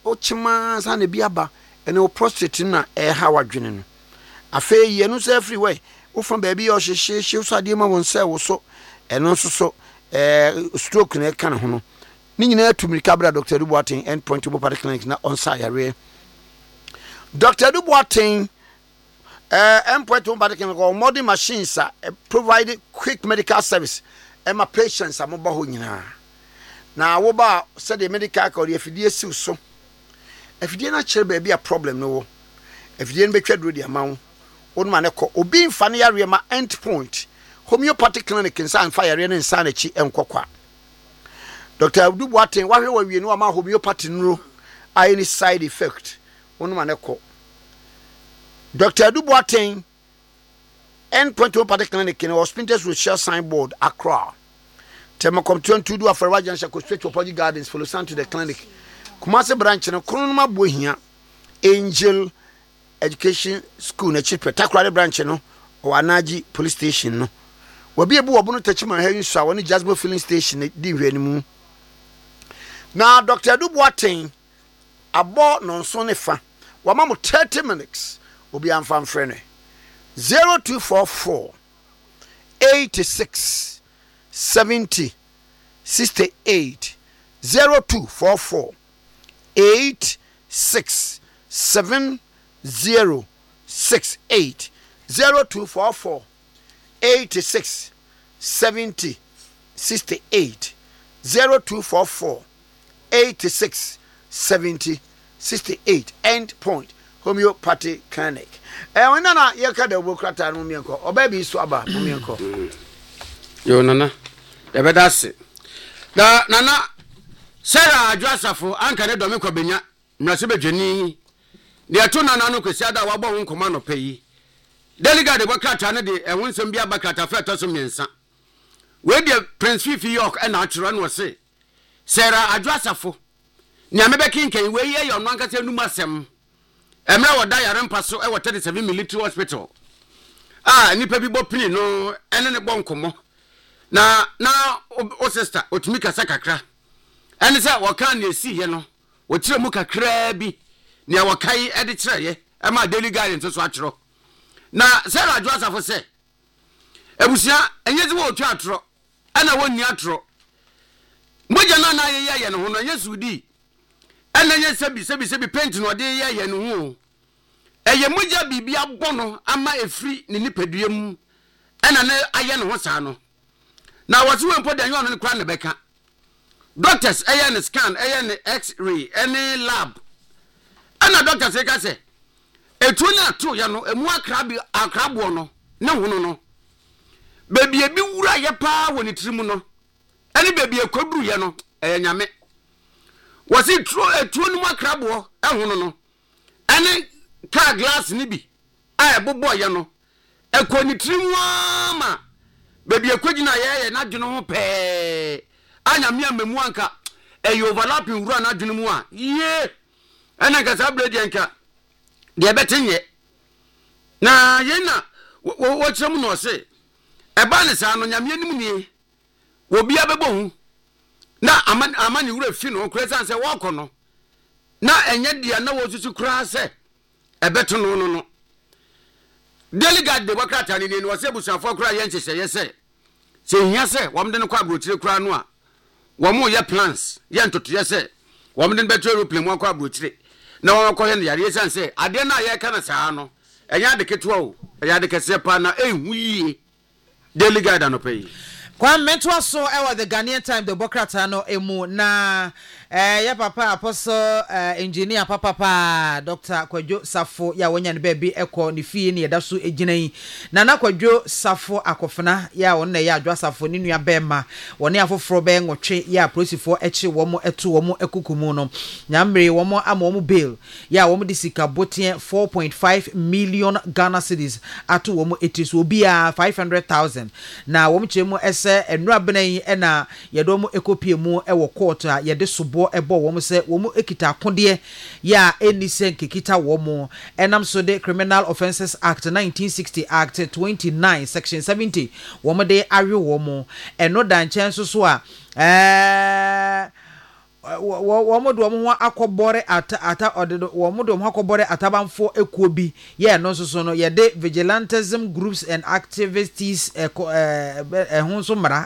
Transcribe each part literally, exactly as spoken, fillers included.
ochima sa na bi aba ene o prostate na e ha wadwene no afei ye no so free way wo from baby o hyehye hye so ade ma won se wo so eno so so eh stroke na e ka ne ho no ni nyina atumika bra Doctor Duboaten end point to Party Clinic na on sa yare Doctor Duboaten uh end point to Party Clinic or modern machines uh, provide quick medical service and my patients are mobile ho nyina na wo ba said the medical call the fidie siw so afidie na chere ba bia problem no wo afidie no betwa duro di amawo wonu ma ne ko obi mfa ne yare ma end point homeopathic clinic nsa mfa yare ne nsa na chi enkokwa Doctor Duboaten wa hwe wa wie no ma homeopathy nuro any side effect wonu ma ne ko Doctor Duboaten end point homeopathic clinic in hospital social signboard Accra Telecom twenty-two do after Rajan Shako straight to Apology Gardens follow San to the clinic Kumasi branch no Kronoma Bohia Angel Education School na chipe takware branch no o Anaji police station no wabi ebu obo no tachima ha yin so a woni Jasper filling station di hwe ni mu na Doctor Duboaten abo no so ne fa wa ma mo thirty minutes obi amfam frɛ no zero two four four eighty-six seventy sixty-eight zero two four four eight six seven zero six eight zero two four four eighty-six seventy sixty-eight zero two four four eighty-six seventy sixty-eight end point homeopathy clinic eh wona na ye ka da bokrata no mienko oba bi so aba no mienko yo nana ya bedase da nana Sarah Adwasafo anka ne domi kwabenya mrase bedwani de ato nana no kwesi ada wabɔ ho nkoma no pɛyi delegate de bokrata ne de ehun nsɛm bi abakrata fa to so miensa we de Prince Fifi York e na atwerɛ no se Sarah Adwasafo nya mebekinkan we ye yo no anka se numa asɛm emra woda yare mpa so e wo thirty-seven military hospital ah nipa bi bo pini no ene ne bo nkomo na na o sister otumi kasa kakra ene se wo kan na esi ye no wo tire mu kakra bi ne wo kai e de kire ye e ma daily guidance so atro na Sarah Adwasafo se ebusia enye zi wo tu atro ana wonni atro moja na na ye ye no ho no yesu di ena ye sebi sebi sebi paint no de ye ye no hu eye moja bibia bono ama efri ne nipadua mu ena ne aye no ho saa no na wose we mpo de nyo no kra ne beka doctors eye ne scan eye ne x-ray any lab ena doctors e ka se etu na to ye no emu akrabi akrabo no ne hu no no bebi ebi wura ye pa woni tirimu no ene bebi ekoduru ye no eye nyame wasi tro etuo no makrabo ehun no ene car glass ni bi a ebobo ye no ekoni trimwa ma bebi ekogina ye ye na dwene ho pe anya me amemu anka e overlapping wura na dwene mu a ye ene ka sabredi anka de betenye na ye na wo kyerem no se e ba ne sa no nyame anim nie obi abebo hu na amani amani wura fi no kura se wo kono na enye dia na wo susu kura se ebeto no no no delegate de bokrata ni ni wo se busafo kura ye nchese ye se se hia se wo mde no kwa brochire kura no a wo mo ye plans ye ntoto ye se wo mde beto aeroplane mo kwa brochire na wo ko ye ne yare san se ade na ye kana saa no enya de keto o enya de kese pa na ehu yie delegate no pay kwa mentwa so ewa the Ghanaian Time the bokrata no emu na eh ya papa apostle uh, engineer papa pa Doctor Kwadwo Safo ya wonya ne baby ekọ ne fie ne yeda so eginan na na Kwadwo Safo akofena ya won na ya Adwasafo ne nua bema woni afoforo be nwotwe ya prosifo echi wo mo eto wo mo ekukumu no nyamre wo mo ama wo mo bail ya wo mo disika botie four point five million Ghana cedis ato wo mo etiso obi a five hundred thousand na wo mo chemu ese enura benan e na yedo mo ekopie mu e wo court a yede sobo ebo wo mo se wo mo ekita akode ya enisen kekita wo mo enam so de Criminal Offences Act nineteen sixty Act twenty-nine section seventy wo mo de awe wo mo eno dan chen so so a eh wɔn de wɔn ho akɔbɔre ata ata ɔde wɔn de wɔn ho akɔbɔre atabanfo ekuo bi yɛ no nso so no yɛde vigilantism groups and activists ɛko ɛɛ ɛho nso mmara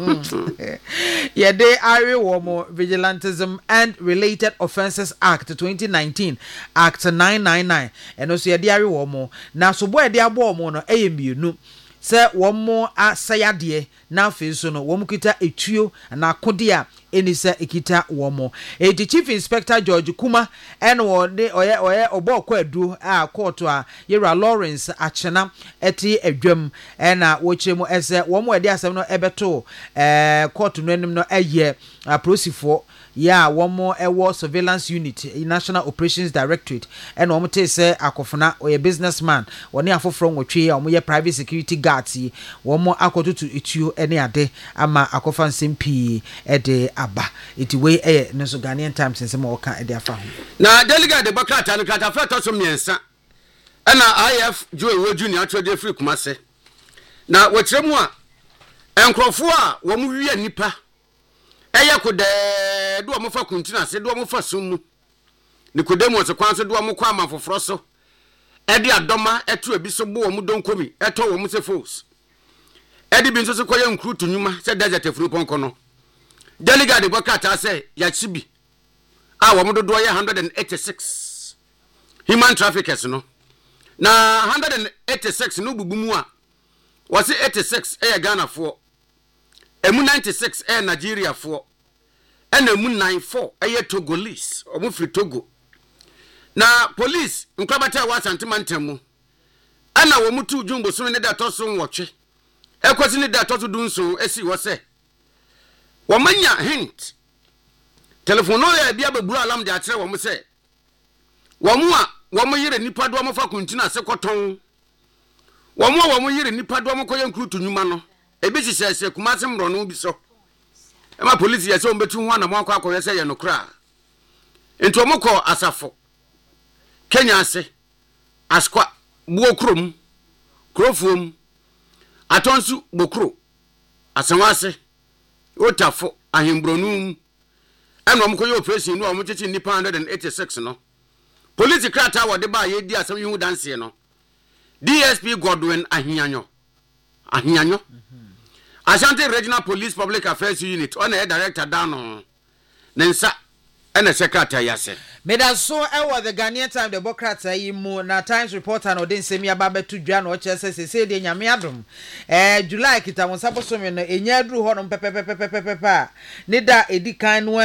yɛde awe wɔn vigilantism and related offences act twenty nineteen act nine nine nine ɛno nso yɛde awe wɔn na sobo yɛde abɔ wɔn no ɛyɛ mmienu sɛ wɔn mo asɛyadeɛ na afei nso no wɔn kita etuo na akode a ɛni sɛ ekita wɔn mo eti chief inspector George Kuma ɛna wɔde ɔyɛ ɔyɛ ɔbɔ ɔkɔ adu a court a yɛwura Lawrence akyena ɛte adwam ɛna wɔkyerɛ mu ɛsɛ wɔn mo ɛde asɛm no ɛbɛto ɛɛ court no anim no ɛyɛ apolisifoɔ ya wɔn ɛwɔ surveillance unit national operations directorate ɛna wɔn te sɛ akɔfona ɔyɛ businessman wɔne afoforɔ nwɔtwe a wɔn yɛ private security guards yi wɔn akɔtoto etuo ɛne ade ama akɔfa nsɛm pii ɛde aba eti wei ɛyɛ ne so Ghanaian Times nsɛm a wɔka ɛde afa ho na delegate de bɔkrata no krata fɛ tɔ so mmiɛnsa ɛna I F Joe Ewo Junior atwɛ de free Kumase na wɔkyerɛ mu a nkurɔfoɔ a wɔn wiɛ nipa ɛyɛ kodɛ do ɔmo fa kuntina se do ɔmo fa summu Nicodemus kwan so do ɔmo kwa ama foforo so ɛde adɔma ɛto ebi so bo ɔmo donkomi ɛtɔ ɔmo se fools ɛde bi nso so kɔyɛ nkru tunuma sɛ desert afuru pɔnkɔ no delegate de bɔkata sɛ yakyi bi a ɔmo do do yɛ one hundred eighty-six human traffickers no na one hundred eighty-six no bubu mu a wɔse eighty-six ɛyɛ Ghana fo emu ninety-six ɛyɛ Nigeria fo ɛna emu ninety-four ɛyɛ Togolese ɔmo firi Togo na police nkrabata wa santimantam mu ɛna wɔn tu dwumbo so ne da to so nwɔtwe ɛkɔsi ne da to so dunso esi wɔ sɛ wɔn manya hint telephone no yɛ bia baburu alam de akyerɛ wɔn sɛ wɔn a wɔn yere nipa do wɔn fa kuntina se kɔtɔn wɔn a wɔn yere nipa do wɔn kɔyɛ nkrutu nyuma no ebi hyehyɛ sɛ Kumase mro no bi so ɛma police yɛ sɛ wɔn betu ho ana mo akɔ akɔyɛ sɛ yɛ no kra nti wɔn kɔ asafo Kenya ase askwa buo krom krofuom atonsu bokro asenwase otafo ahembronu ɛna wɔn kɔyɛ operation no wɔn kyekye nipa one hundred eighty-six no police krata wɔde ba yɛ di asɛm yihu danse no D S P Godwin Ahianyo Ahianyo Ashanti Regional Police Public Affairs Unit on the director down Nensa and the secretary yase Meda so ewa the Ghanaian Time the Democrats yi mu na Times reporter no den semi aba to dwa no che se se de nyame adom eh July kita won sabo so me no enya duru ho no pepepepepepepe ne da edikan no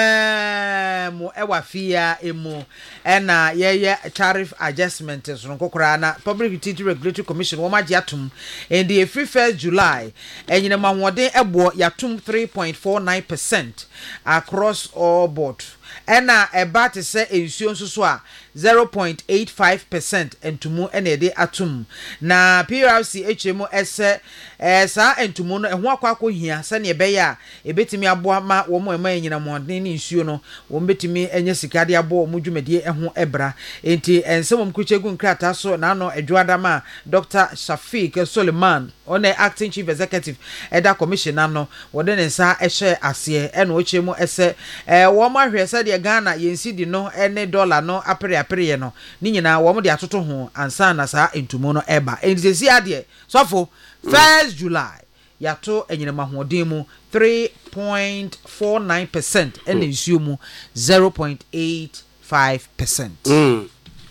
mu ewa fia emu ena ye ye tariff adjustment so nkokora na Public Utility Regulatory Commission wo ma atum and the free first July enyina ma hoden ebo yatum three point four nine percent across all board ena eba te se ensuo nso so a zero point eight five percent entumu ena ede atum na P R C H M ese esa entumu no eho akwa akohia se ne ebe ya ebetimi aboa ma wo mo ema nyina mo ne nsuo no wo betimi enye sikade abo mo dwumadie eho ebra enti ensem mkuchegu nkrata so na no edwadama Doctor Shafiq Suleiman on acting chief executive eda commissioner no wode ne nsa ehye ase ena o chemu ese eh wo ma hwe se de Ghana yensi di no ene dollar no apere apere no ni nyina wo mo de atoto ho ansa na sa entumo no eba enti si ade sofo first July yato enyina mahoden mu three point four nine percent ene nsuo mu zero point eight five percent mm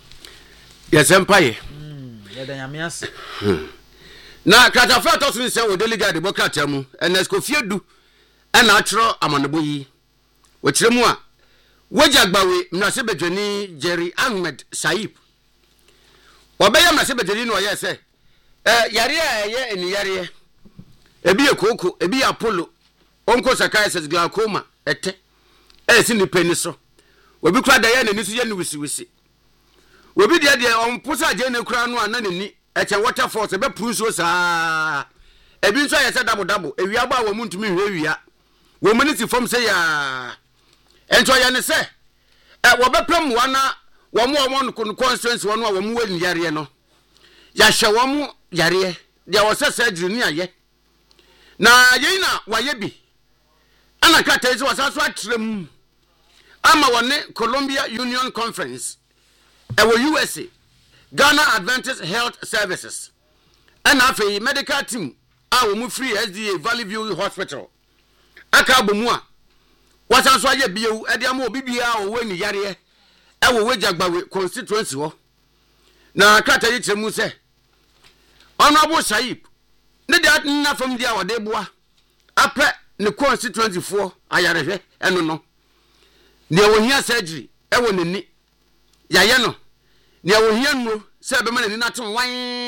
yes empire mm yeda nyamias na kratafa to so nse wo delegate Democrat mu enesco fiedu ena atro amanebo yi wo kire mu a wajagbawe mnase bedwani Jerry Ahmed Saib obeye mnase bedwani no ye se eh yare a ye eni yare ebi ekoko ebi Apollo onko psychiatrist glaucoma ete esi ni peni so obi kura da ye nani so ye ni wisi wisi obi de de onposa je ne kura no ana nani eche water force be pruso sa ebi nso ye se dabo dabo ewia ba wo muntumi hwe wia wo mani si form se ya ento ya ne se eh wo bepram wana wo mo wo no constituency wo no wo mo wani yare no ya hye wo mo yare dia wo se surgery ni aye na ye na waye bi ana kata isi wasaso atrem ama wone Columbia Union Conference ewo U S A Ghana Adventist Health Services and afi medical team a wo mu free S D A Valley View Hospital aka bomu a wasan so aye biewu e dia ma obibia o we ni yare e wo wejagbawe constituency ho na krata yi kyeremu se Honorable Shaib ne dia na fam dia wode boa apɛ ne constituency fo ayarehwe eno no ne wo hia surgery e wo neni yaye no ne wo hia nuo se be ma neni na ton wan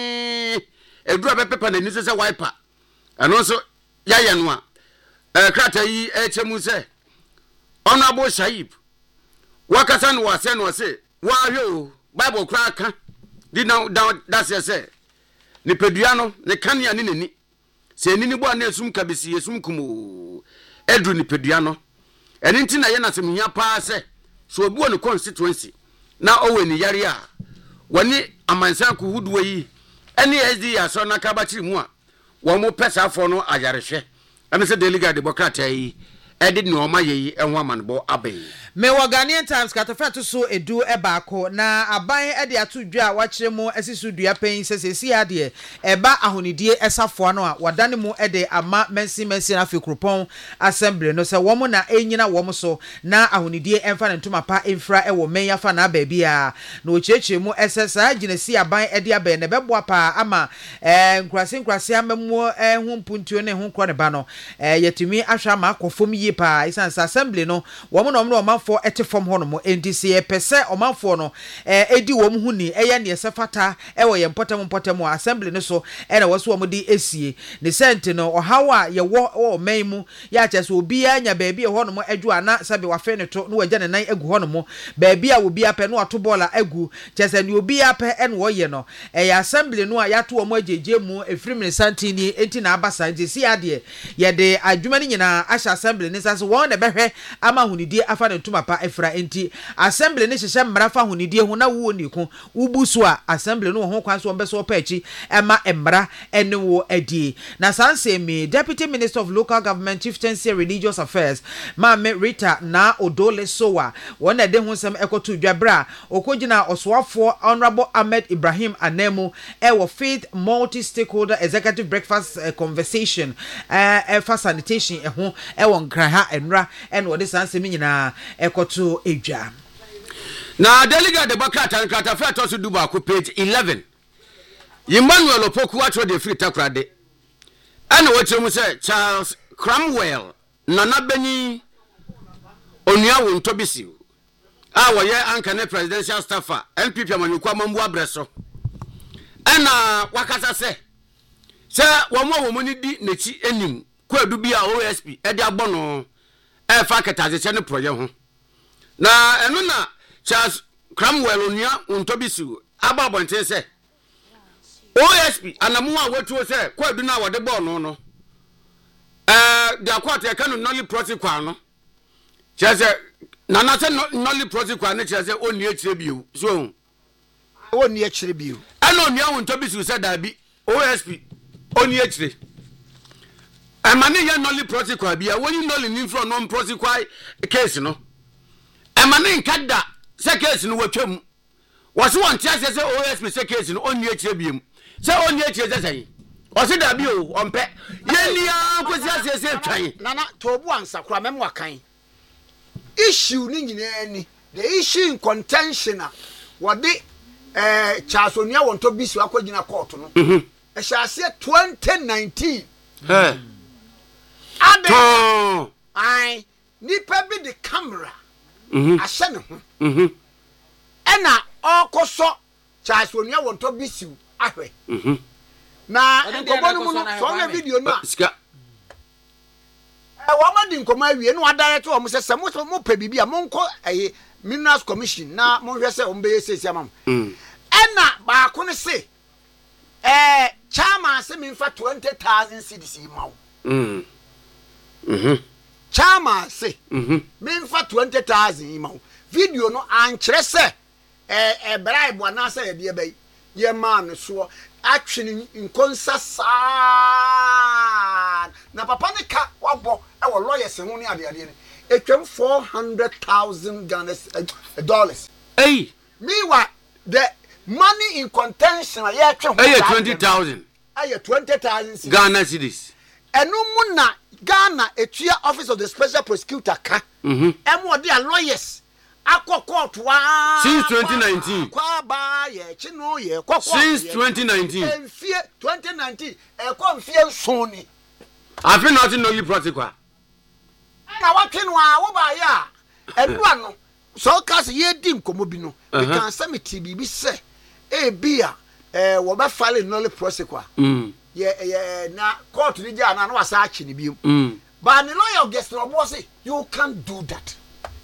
edura be pepa neni se se wiper eno so yaye no a eh krata yi e kyeremu se Honorable Shaib wakasa no wase no se wa hwe o Bible kra aka di na that's say ni pedua no ne kanea ni neni se nini bo na esum kabesi esum kumu edru ni pedua no eni nti na ye na sem hia pa se so obi woni constituency na owe ni yare a woni amansan ko huduwa yi eni S D A so na ka ba kiri mu a wo mo pesa fo no ayarehwe ene se delegate democrat yi edid no ma yeyi enho amanbo abai me wo Ghanaian Times katafeto so edu ebaako na aban ede atodwa wa kire mu asisu dua pen sesesi ade eba ahonidie esafo no a wadane mu ede ama mensi mensi na fikropon assembly no se wo mu na enyina wo mu so na ahonidie emfa ne ntoma pa emfra ewo men yafa na ba bia na ochiechire mu esesa ginesi aban ede aban ne beboa pa ama eh nkrase nkrase amemu eh hu mpuntuo ne hu kro ne ba no eh yetumi ahwa ma akofom yi pa isansa assembly no wo mu no mo for ete from hono mo ndc e pese omanfo no eh edi wo mu huni eye ne esefata e wo ye mpotem mpotem assembly ne so e na waso wo di esie ne sente no ohawa ye wo wo man mu ya chese obi anya baabi e hono mo adwu ana sabe wa fe ne to no wagya ne nan egu hono mo baabi a obi ape no ato bola egu chese ne obi ape e no wo ye no e ya assembly no a ya to wo mo ajeje mu efiri mi santini enti na abasa ndc ade ye de adwuma ni nyina asha assembly ne sase wo na behwe ama hunidie afa ne tuma pa efra enti assembly ne hyehye mmara fa honidie ho na wo ni ku ubusu a assembly no ho kwan so mbe so pa echi ema mmara ene wo adie na sanse mi deputy minister of local government chieftaincy and religious affairs Mame Rita na Odole Sowa wona de ho sem ekoto dwabra okogina osoafo Honorable Ahmed Ibrahim Anemu e wo faith multi stakeholder executive breakfast uh, conversation uh, uh, for sanitation e ho e wo nkraha enra ene wo de sanse mi nyina ekoto edwa na delegate democrat and katafa to so duba ko page eleven Emmanuel Opoku atro de free takrade ana wochemu se Charles Cromwell Nana Beni onua wo ntobisi a wo ye anka ne presidential staffer N P P amanyuko amambu abreso ana wakasa se se wo mo wo ni di nechi enim ko adu bi a O S P e de agbono e fa ketaje ne proye ho na eno na Charles Cromwell onua ntobisi ababonte se O S P anamu a wetuo se ko adu na wode ball no no eh the court e kanu nolly protocol no chese na na se nolly protocol ne chese oni echire biu so oni echire biu ana oni awon to bisu se da bi O S P oni echire amane ya nolly protocol bia woni nolly ni from non protocol case no amane nkada se case no watwam wose won tia se O S P se case no oni echire biu se oni echire se sai o se da bi o ompe ye ni a ko se se se twan nana to obu ansa kura mem wakan issue ni nyina ni the issue in contention a wode eh chasonia wonto bisu akogina court no mhm e sha se twenty nineteen eh ade ai ni pa bi the camera mhm ahye ne ho mhm ena okoso chasonia wonto bisu ahwe mhm na ngobonu mu no so na video na sika e wo ma di nkoma awie no adirect wo mo se se mo mo pa bibia mo nko eh minerals commission na mo hwe se o mbe yesesi amam mm ena ba ko ne se eh chama se mi mfa twenty thousand cedis mawo mm mhm chama se mhm mi mfa twenty thousand mawo video no ankyere se eh eh bribe na se ye de bai ye man so atwene nkonsa saa na papa ne ka wabo e wo lawyers ho ne ade ade ne etwem four hundred thousand Ghana uh, dollars. Hey. Meanwhile, the money in contention yeah hey twenty thousand. Hey twenty thousand Ghana cedis. Enu mu na Ghana etua office of the special prosecutor ka. Mhm. Emu dey lawyers. Akọ court wa since twenty nineteen. Kwa ba ye chino ye kokọ. Since twenty nineteen. Enfie twenty nineteen e ko mfie nson ni. Afi nothing no you protocol. Na watwe no a wo ba ya edua no so case ye di nkomo bi no we can say me bibi se e bia eh wo ba file no le protocol. Mm. Ye ye na court ni ja na no wasa achi ni biom. Mm. But the lawyer guest no boss say you can't do that.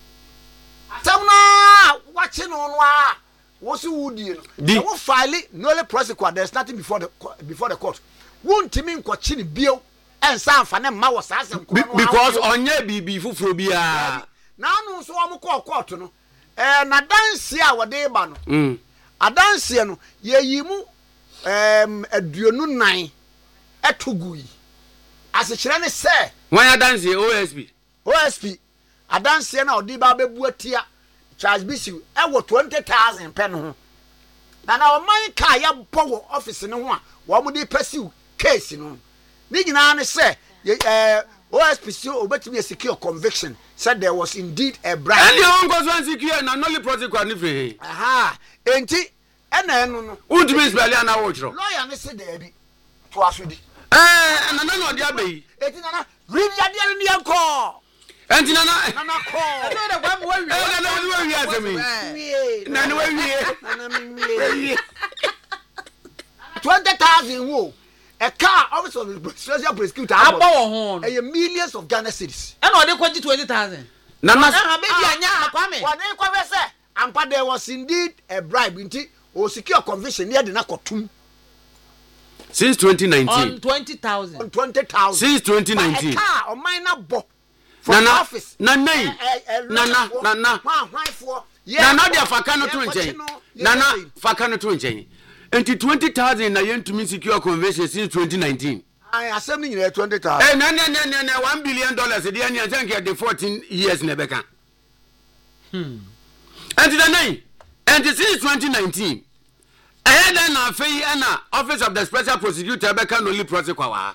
Tamna watching on wa what's woody no wo file no le protocol there's nothing before the before the court won't mean ko chi ni bio en san fa ne ma wo sa asem ko because onye bibi fufuro bia na anu so wo ko court no eh na danse a wo de ba no mm adanse no ye yimu em aduonu nine etugui asechire ne se wan adanse O S P O S P adanse na odi ba bebu atia Charles Bisiu e wo twenty thousand pen ho na na o man ka ya bo office ne ho a wo mo de pursue case no ni nyina ne se eh O S P so obetimi secure conviction said there was indeed a bribe and you go so secure na no le protocol ni free aha enti e na enu no udimi spell ya na wo chro lawyer ne se there bi to asodi eh na na no dia be enti na na read ya dia ni anko enti na na na na call no na gwa mo wi na na wo wi asemi na na wo wi na na mi wi twenty thousand wo a car office of the special prosecutor aba wo ho e millions of Ghana cedis e na o de kwaji twenty thousand na na ha be dia nya akwame wa dey kwa be say ampa there was indeed a bribe nti o secure conviction near the na kotum since twenty nineteen on twenty thousand on twenty thousand since twenty nineteen a car o minor bo na na office na na na na na na na na dia faka no to nchen na na faka no to nchen enti twenty thousand na yentumi secure conviction since twenty nineteen I assembly in twenty thousand eh na na na na one billion dollars dey any think the fourteen years na beka hmm enti na nine enti since twenty nineteen eh na na fei na office of the special prosecutor beka no li protocol wa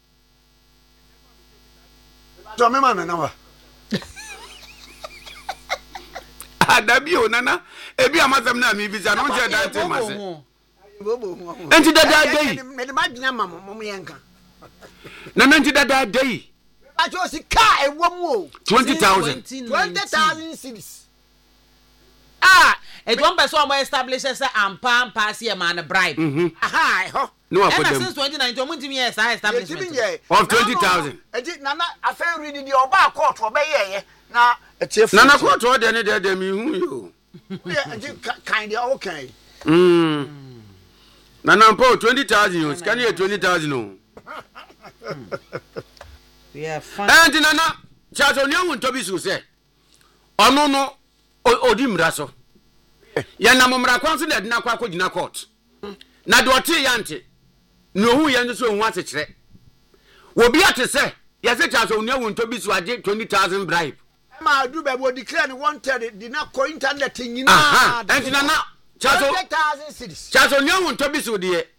so me man na wa adabi o nana ebi amasem na mi bisa no je dat mase bobo enti dada dey me de madina mama mo yenka nana enti dada dey ajo si car ewo mu o twenty thousand twenty thousand cedis ah e don person am establish say ampa ampa see man bribe aha ho no and since twenty nineteen omo ntimi yes I establishment of twenty thousand enti nana afa read the oba court oba ye na etief nana court o de ne de de mi hu yo enti kind of okay mm nana mpo twenty thousand yo scan here twenty thousand no yeah fine enti nana chaso ni ohun to bi su se onu no odi mra so ya na momra kwan so na de na kwa akogina court na de oti ya nte no hu ya nso hu atekere wo bi atese ya se chaso ni ohun to bi su age twenty thousand bribe ma do be bo declare ni wanted di na ko internet nyina aha enti nana chaso twenty thousand cedis chaso ni ohun to bi su de